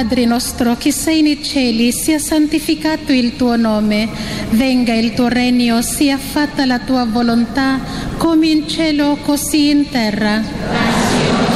Padre nostro che sei nei cieli, sia santificato il tuo nome, venga il tuo regno, sia fatta la tua volontà, come in cielo così in terra.